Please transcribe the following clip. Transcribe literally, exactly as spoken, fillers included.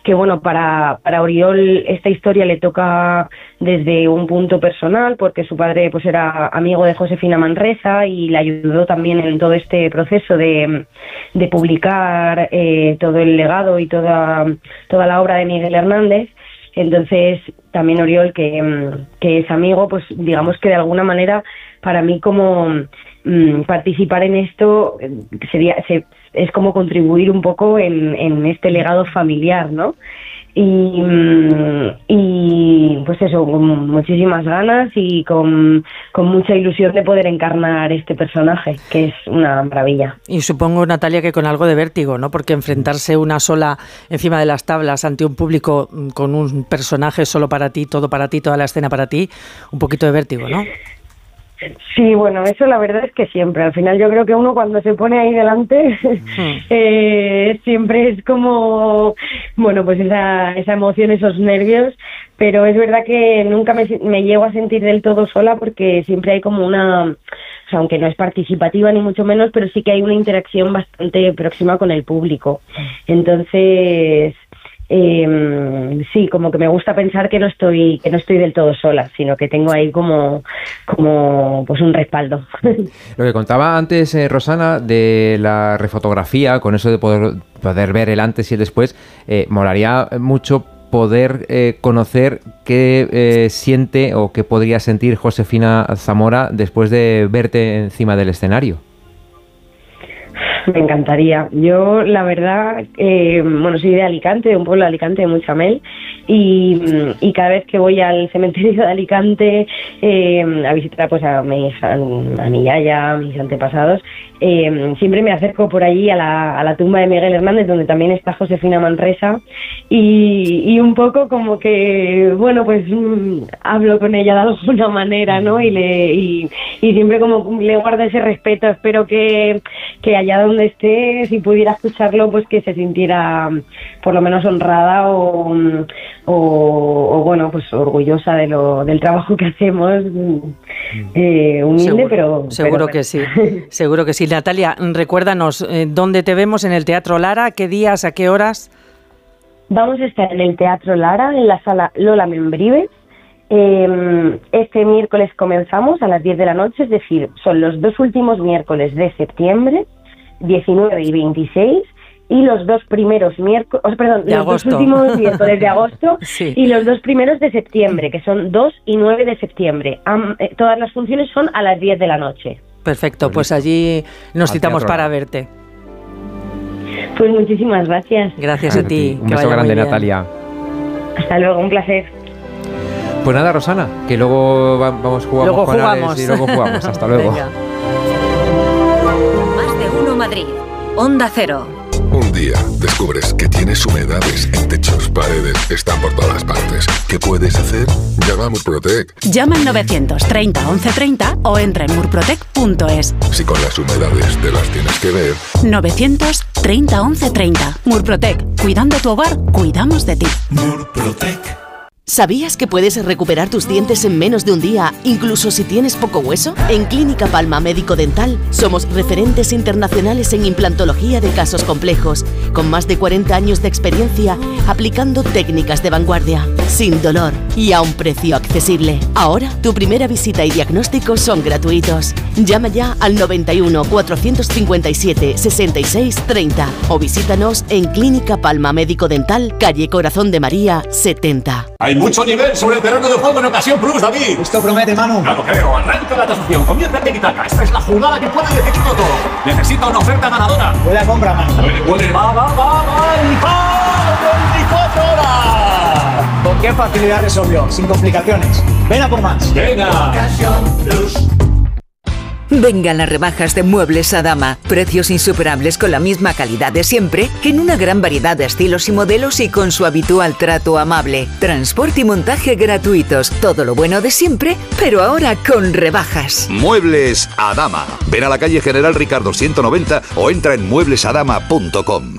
que bueno, para, para Oriol esta historia le toca desde un punto personal, porque su padre pues era amigo de Josefina Manresa y le ayudó también en todo este proceso de, de publicar eh, todo el legado y toda, toda la obra de Miguel Hernández. Entonces también Oriol, que, que es amigo, pues digamos que de alguna manera para mí como mmm, participar en esto sería se, es como contribuir un poco en, en este legado familiar, ¿no? Y, y pues eso, con muchísimas ganas y con, con mucha ilusión de poder encarnar este personaje, que es una maravilla. Y supongo, Natalia, que con algo de vértigo, ¿no? Porque enfrentarse una sola encima de las tablas ante un público con un personaje solo para ti, todo para ti, toda la escena para ti, un poquito de vértigo, ¿no? Sí, bueno, eso la verdad es que siempre. Al final yo creo que uno cuando se pone ahí delante hmm. eh, siempre es como, bueno, pues esa, esa emoción, esos nervios, pero es verdad que nunca me, me llego a sentir del todo sola porque siempre hay como una, o sea, aunque no es participativa ni mucho menos, pero sí que hay una interacción bastante próxima con el público. Entonces... Eh, sí, como que me gusta pensar que no estoy que no estoy del todo sola, sino que tengo ahí como como pues un respaldo. Lo que contaba antes eh, Rosana de la refotografía, con eso de poder poder ver el antes y el después, eh, molaría mucho poder eh, conocer qué eh, siente o qué podría sentir Josefina Zamora después de verte encima del escenario. Me encantaría. Yo, la verdad, eh, bueno, soy de Alicante, de un pueblo de Alicante, de Mutxamel, y, y cada vez que voy al cementerio de Alicante eh, a visitar pues a mis, a mi yaya, a mis antepasados, eh, siempre me acerco por allí a la, a la tumba de Miguel Hernández, donde también está Josefina Manresa, y, y un poco como que, bueno, pues mm, hablo con ella de alguna manera, ¿no? Y, le, y, y siempre como le guardo ese respeto. Espero que, que allá donde esté, si pudiera escucharlo, pues que se sintiera por lo menos honrada o, o, o bueno, pues orgullosa de lo del trabajo que hacemos, eh, humilde, seguro, pero... Seguro pero, que sí, seguro que sí. Natalia, recuérdanos, eh, ¿dónde te vemos en el Teatro Lara? ¿Qué días, a qué horas? Vamos a estar en el Teatro Lara, en la sala Lola Membrives. Eh, este miércoles comenzamos a las diez de la noche, es decir, son los dos últimos miércoles de septiembre, diecinueve y veintiséis, y los dos primeros miércoles, oh, perdón, de los agosto. dos últimos miércoles de agosto sí. y los dos primeros de septiembre, que son dos y nueve de septiembre. Um, eh, todas las funciones son a las diez de la noche. Perfecto, pues allí nos citamos para verte. Pues muchísimas gracias. Gracias a, a ti. Un beso grande, Natalia. Hasta luego, un placer. Pues nada, Rosana, que luego vamos jugamos luego con jugamos. Ares y luego jugamos. Hasta luego. Venga. Más de uno Madrid. Onda Cero. Un día descubres que tienes humedades en techos, paredes, están por todas partes. ¿Qué puedes hacer? Llama a Murprotec. Llama al novecientos treinta once treinta o entra en murprotec punto es. Si con las humedades te las tienes que ver. novecientos treinta once treinta. Murprotec. Cuidando tu hogar, cuidamos de ti. Murprotec. ¿Sabías que puedes recuperar tus dientes en menos de un día, incluso si tienes poco hueso? En Clínica Palma Médico Dental somos referentes internacionales en implantología de casos complejos, con más de cuarenta años de experiencia aplicando técnicas de vanguardia, sin dolor y a un precio accesible. Ahora, tu primera visita y diagnóstico son gratuitos. Llama ya al noventa y uno, cuatrocientos cincuenta y siete, sesenta y seis, treinta o visítanos en Clínica Palma Médico Dental, calle Corazón de María, setenta. Hay mucho nivel sobre el terreno de juego en Ocasión Plus, David. Esto promete, Manu. No lo creo. Arranca la tasación. Comienza el tiki-taka. Esta es la jugada que puede decidirlo todo. Necesita una oferta ganadora. Huele a compra, Manu. Huele, huele. Va, va, va, va. Y va. veinticuatro horas. ¿Con qué facilidad resolvió? Sin complicaciones. Ven a por más. Venga. Ocasión Plus. Vengan las rebajas de Muebles Adama. Precios insuperables con la misma calidad de siempre, en una gran variedad de estilos y modelos y con su habitual trato amable. Transporte y montaje gratuitos. Todo lo bueno de siempre, pero ahora con rebajas. Muebles Adama. Ven a la calle General Ricardo ciento noventa o entra en muebles adama punto com.